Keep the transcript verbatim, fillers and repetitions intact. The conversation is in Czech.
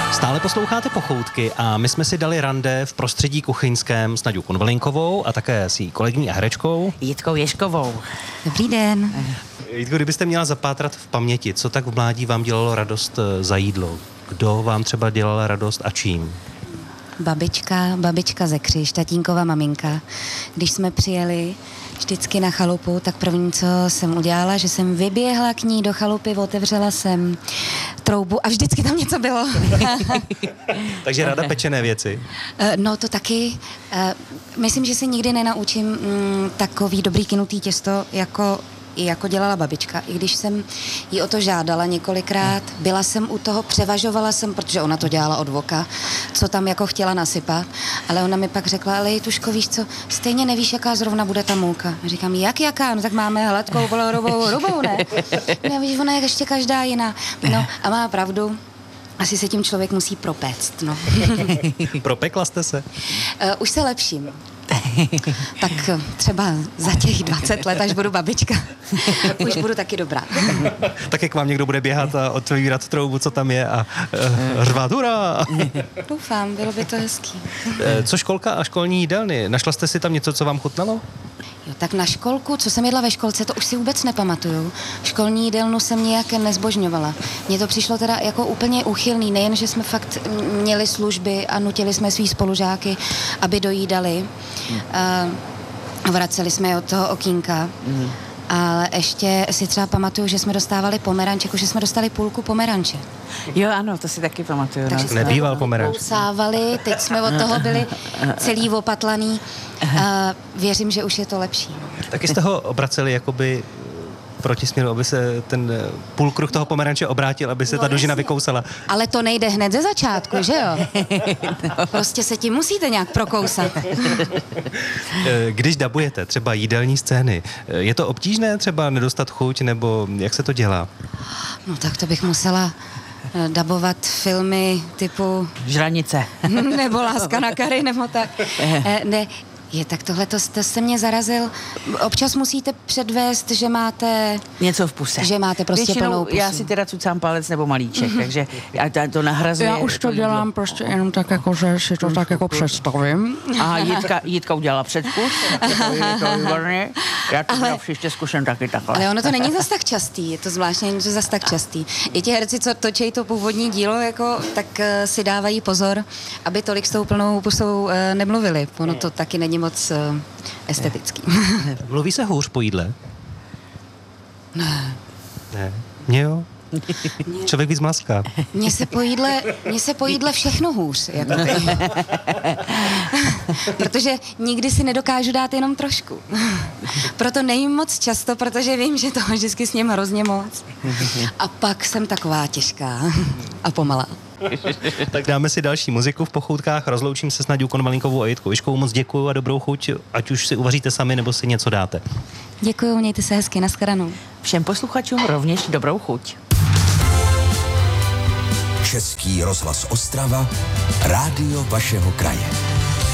Stále posloucháte Pochoutky a my jsme si dali rande v prostředí kuchyňském s Naďou Konvalinkovou a také s její kolegyní a herečkou Jitkou Ježkovou. Dobrý den. Jitko, kdybyste měla zapátrat v paměti, co tak v mládí vám dělalo radost za jídlo? Kdo vám třeba dělal radost a čím? Babička, babička ze Křiž, tatínkova maminka. Když jsme přijeli vždycky na chalupu, tak první, co jsem udělala, že jsem vyběhla k ní do chalupy, otevřela jsem troubu a vždycky tam něco bylo. Takže ráda pečené věci? No to taky. Myslím, že se nikdy nenaučím mm, takový dobrý kynutý těsto, jako i jako dělala babička, i když jsem jí o to žádala několikrát, byla jsem u toho, převažovala jsem, protože ona to dělala od voka, co tam jako chtěla nasypat, ale ona mi pak řekla, ale Jituško, víš co, stejně nevíš, jaká zrovna bude ta mouka. A říkám, jak jaká? No tak máme hladkou polorovou rubou, ne? No víš, ona je ještě každá jiná. No a má pravdu. Asi se tím člověk musí propéct, no. Propekla jste se? Uh, už se lepším. Tak třeba za těch dvacet let, až budu babička, už budu taky dobrá. Tak jak vám někdo bude běhat a otvírat troubu, co tam je a uh, řvát hurá. Doufám, bylo by to hezký. Co školka a školní jídelny? Našla jste si tam něco, co vám chutnalo? Jo, tak na školku, co jsem jedla ve školce, to už si vůbec nepamatuju. Školní jídelnu jsem nějak nezbožňovala. Mně to přišlo teda jako úplně úchylný, nejen, že jsme fakt měli služby a nutili jsme svý spolužáky, aby dojídali. Hmm. A vraceli jsme je od toho okýnka. Hmm. Ale ještě si třeba pamatuju, že jsme dostávali pomeranče, jako že jsme dostali půlku pomeranče. Jo, ano, to si taky pamatuju. Takže no. jsme Nebýval pomeranč. Kousávali, teď jsme od toho byli celý opatlaný. A věřím, že už je to lepší. Taky jste ho obraceli jakoby proti směru, aby se ten půlkruh toho pomeranče obrátil, aby se no, ta dužina jasně. vykousala. Ale to nejde hned ze začátku, že jo? No. Prostě se tím musíte nějak prokousat. Když dabujete třeba jídelní scény, je to obtížné třeba nedostat chuť, nebo jak se to dělá? No tak to bych musela dabovat filmy typu... Žranice. Nebo Láska na Kary, nebo tak. Ne, je, tak tohle to jste mě zarazil. Občas musíte předvést, že máte... Něco v puse. Že máte prostě většinou plnou pusu. Já si teda cucám palec nebo malíček, mm-hmm. takže já to nahrazuje. Já už to dělám prostě jenom tak, jako, že si to tak jako představím. Aha, Jitka, Jitka udělala předkus. Je to výborně. Já to ale, příště zkusím taky takhle. Ale ono to není zas tak častý, je to zvláštně, není to zas tak častý. I ti herci, co točí to původní dílo, jako, tak uh, si dávají pozor, aby tolik s tou plnou pusou uh, nemluvili. Ono to taky není moc uh, estetický. Mluví se hůř po jídle? Ne. Ne. Mně jo. Člověk víc mlaská. Mně se po jídle, mně se po jídle všechno hůř. Jako protože nikdy si nedokážu dát jenom trošku. Proto nejím moc často, protože vím, že toho vždycky s ním hrozně moc. A pak jsem taková těžká a pomalá. Tak dáme si další muziku v Pochoutkách. Rozloučím se s Naďou Konvalinkovou a Jitkou Ježkovou. Moc děkuju a dobrou chuť, ať už si uvaříte sami, nebo si něco dáte. Děkuju, mějte se hezky, nashledanou. Všem posluchačům rovněž dobrou chuť. Český rozhlas Ostrava, rádio vašeho kraje.